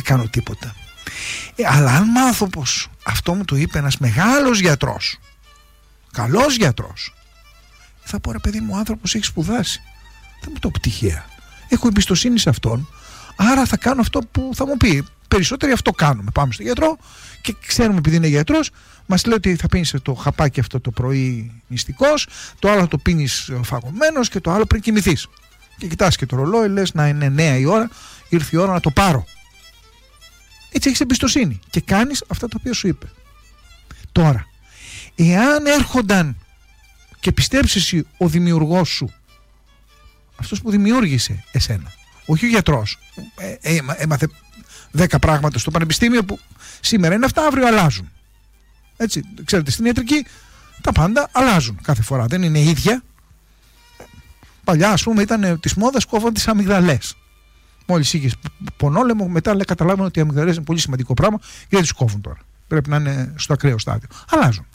κάνω τίποτα. Αλλά αν μάθω πως αυτό μου το είπε ένας μεγάλος γιατρός, καλός γιατρός, θα πω, ρε παιδί μου, ο άνθρωπος έχει σπουδάσει, δεν μου το πει τυχαία, έχω εμπιστοσύνη σε αυτόν, άρα θα κάνω αυτό που θα μου πει. Περισσότεροι αυτό κάνουμε, πάμε στον γιατρό και ξέρουμε, επειδή είναι γιατρός, μας λέει ότι θα πίνεις το χαπάκι αυτό το πρωί νηστικός, το άλλο το πίνεις φαγωμένος και το άλλο πριν κοιμηθείς. Και κοιτάς και το ρολόι, λες να είναι 9 η ώρα, ήρθε η ώρα να το πάρω. Έτσι έχεις εμπιστοσύνη και κάνεις αυτά τα οποία σου είπε. Τώρα, εάν έρχονταν και πιστέψεις εσύ ο δημιουργός σου, αυτός που δημιούργησε εσένα, όχι ο γιατρός, έμαθε 10 πράγματα στο πανεπιστήμιο που σήμερα είναι αυτά, αύριο αλλάζουν. Έτσι, ξέρετε, στην ιατρική τα πάντα αλλάζουν κάθε φορά, δεν είναι ίδια. Παλιά, ας πούμε, ήταν της μόδας, κόβαν τις αμυγδαλές. Μόλις είχες πονόλεμο, μετά καταλάβαινε ότι οι αμυγδαλές είναι πολύ σημαντικό πράγμα και δεν τις κόβουν τώρα. Πρέπει να είναι στο ακραίο στάδιο. Αλλάζουν.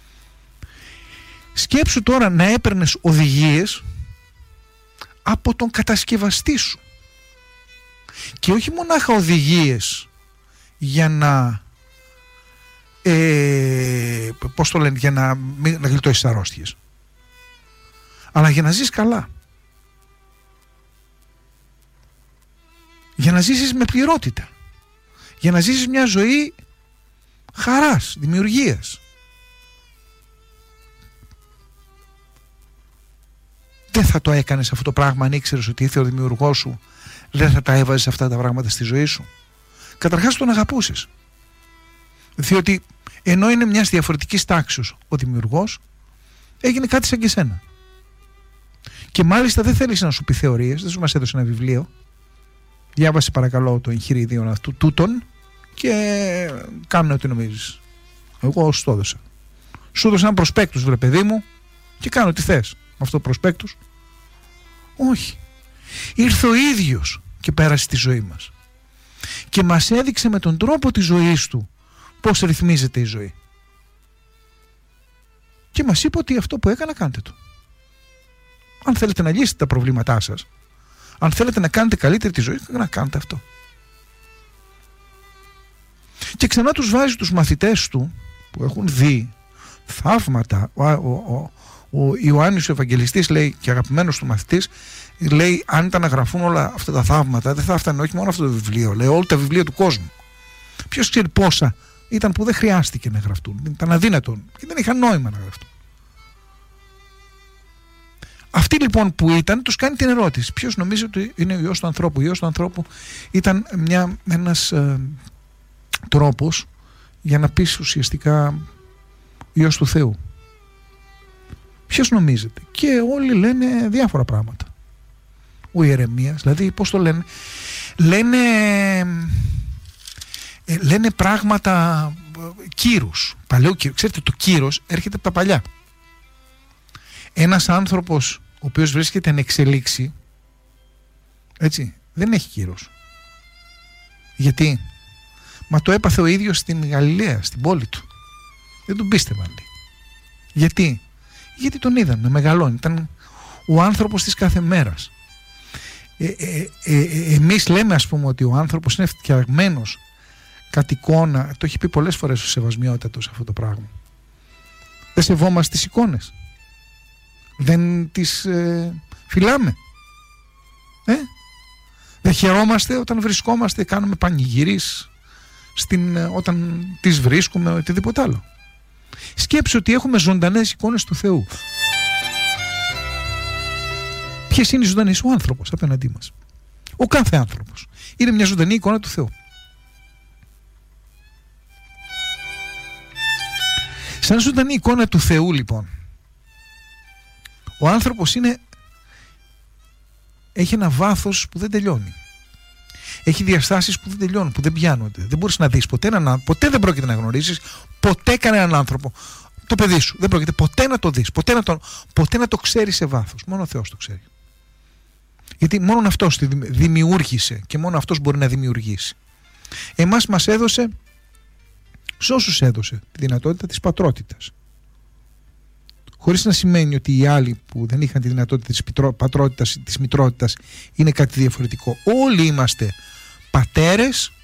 Σκέψου τώρα να έπαιρνες οδηγίες από τον κατασκευαστή σου. Και όχι μονάχα οδηγίες για να πώς το λένε, για να γλιτώσεις αρρώστιες, αλλά για να ζεις καλά, για να ζήσεις με πληρότητα, για να ζήσεις μια ζωή χαράς, δημιουργίας. Δεν θα το έκανες αυτό το πράγμα αν ήξερες ότι ήρθε ο δημιουργός σου, δεν θα τα έβαζες αυτά τα πράγματα στη ζωή σου? Καταρχάς τον αγαπούσες, διότι ενώ είναι μιας διαφορετικής τάξης ο δημιουργός, έγινε κάτι σαν και σένα. Και μάλιστα δεν θέλεις να σου πει θεωρίες, δεν σου μας έδωσε ένα βιβλίο. Διάβασε παρακαλώ το εγχειρίδιο αυτού τούτον και κάνε ό,τι νομίζεις. Εγώ σου το έδωσα. Σου έδωσα ένα προσπέκτους, βρε παιδί μου, και κάνω ό,τι θες με αυτό το προσπέκτους. Όχι. Ήρθε ο ίδιος και πέρασε τη ζωή μας. Και μας έδειξε με τον τρόπο της ζωής του πώς ρυθμίζεται η ζωή. Και μας είπε ότι αυτό που έκανα, κάντε το. Αν θέλετε να λύσετε τα προβλήματά σας, αν θέλετε να κάνετε καλύτερη τη ζωή, να κάνετε αυτό. Και ξανά τους βάζει τους μαθητές του που έχουν δει θαύματα. Ο Ιωάννης ο Ευαγγελιστής λέει, και αγαπημένος του μαθητής, λέει, αν ήταν να γραφούν όλα αυτά τα θαύματα, δεν θα έφτανε όχι μόνο αυτό το βιβλίο, λέει, όλα τα βιβλία του κόσμου. Ποιος ξέρει πόσα ήταν που δεν χρειάστηκε να γραφτούν, ήταν αδύνατον και δεν είχαν νόημα να γραφτούν. Αυτοί λοιπόν που ήταν, τους κάνει την ερώτηση, ποιος νομίζει ότι είναι ο Υιός του ανθρώπου? Ο Υιός του ανθρώπου ήταν ένας τρόπος για να πεις ουσιαστικά Υιός του Θεού. Ποιος νομίζετε? Και όλοι λένε διάφορα πράγματα. Ο Ιερεμίας, δηλαδή πώς το λένε, λένε πράγματα κύρους, παλαιό κύρος. Ξέρετε, το κύρος έρχεται από τα παλιά. Ένας άνθρωπος ο οποίος βρίσκεται εν εξελίξη, έτσι, δεν έχει κύρος. Γιατί? Μα το έπαθε ο ίδιος στην Γαλιλαία, στην πόλη του. Δεν τον πίστευαν. Γιατί? Γιατί τον είδαν να μεγαλώνει. Ήταν ο άνθρωπος της κάθε μέρας. Εμείς λέμε, ας πούμε, ότι ο άνθρωπος είναι φτιαγμένος κατ' εικόνα. Το έχει πει πολλές φορές ο Σεβασμιότατος αυτό το πράγμα. Δεν σεβόμαστε τις εικόνες? Δεν τις φυλάμε? Δεν χαιρόμαστε όταν βρισκόμαστε, κάνουμε πανηγυρίς όταν τις βρίσκουμε, οτιδήποτε άλλο? Σκέψου ότι έχουμε ζωντανές εικόνες του Θεού. Ποιες είναι οι ζωντανές? Ο άνθρωπος απέναντί μας. Ο κάθε άνθρωπος είναι μια ζωντανή εικόνα του Θεού. Σαν ζωντανή εικόνα του Θεού λοιπόν, ο άνθρωπος έχει ένα βάθος που δεν τελειώνει. Έχει διαστάσεις που δεν τελειώνουν, που δεν πιάνονται. Δεν μπορείς να δεις ποτέ δεν πρόκειται να γνωρίσεις ποτέ κανέναν άνθρωπο. Το παιδί σου δεν πρόκειται ποτέ να το δεις, ποτέ να το ξέρεις σε βάθος. Μόνο ο Θεός το ξέρει. Γιατί μόνο αυτός τη δημιούργησε και μόνο αυτός μπορεί να δημιουργήσει. Εμάς μας έδωσε, σε όσους έδωσε, τη δυνατότητα της πατρότητας. Χωρίς να σημαίνει ότι οι άλλοι που δεν είχαν τη δυνατότητα της πατρότητας ή της μητρότητας είναι κάτι διαφορετικό. Όλοι είμαστε πατέρες